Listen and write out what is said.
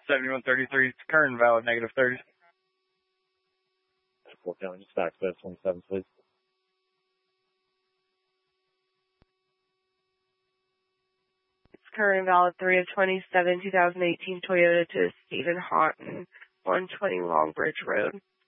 7133, it's current and valid, -30. Fort County, just access 27, please. It's current and valid 3 of 27, 2018 Toyota to Stephen Houghton, 120 Longbridge Road.